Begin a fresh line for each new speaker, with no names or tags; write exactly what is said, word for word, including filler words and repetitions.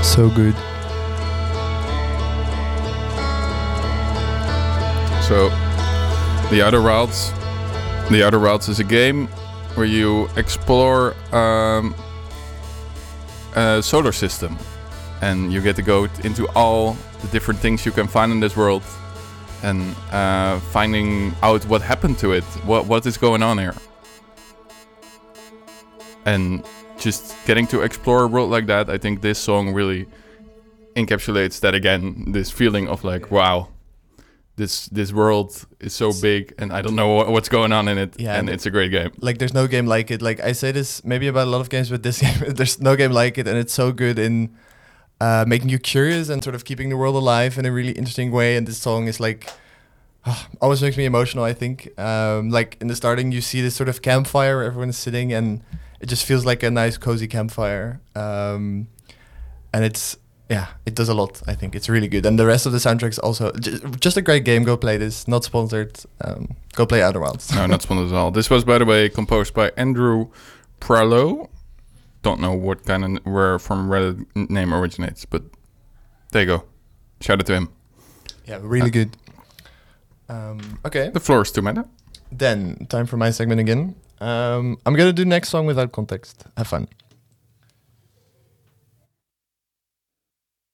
So good.
So, The Outer Wilds. The Outer Wilds is a game where you explore um, a solar system, and you get to go t- into all the different things you can find in this world, and uh, finding out what happened to it, what what is going on here, and just getting to explore a world like that. I think this song really encapsulates that again. This feeling of like, wow. This this world is so big, and I don't know wh- what's going on in it,
Yeah,
and it's a great game.
Like, there's no game like it. Like, I say this maybe about a lot of games, but this game, there's no game like it, and it's so good in uh, making you curious and sort of keeping the world alive in a really interesting way. And this song is like, ah, always makes me emotional, I think. Um, like, in the starting, you see this sort of campfire where everyone is sitting, and it just feels like a nice, cozy campfire. Um, and it's... Yeah, it does a lot, I think. It's really good. And the rest of the soundtrack's also... J- just a great game. Go play this. Not sponsored. Um, go play Outer Wilds.
No, not sponsored at all. This was, by the way, composed by Andrew Pralo. Don't know what kind of... n- where from Reddit n- name originates, but there you go. Shout out to him.
Yeah, really
Uh,
good. Um, okay,
The floor is to Meta.
then time for my segment again. Um, I'm going to do next song without context. Have fun.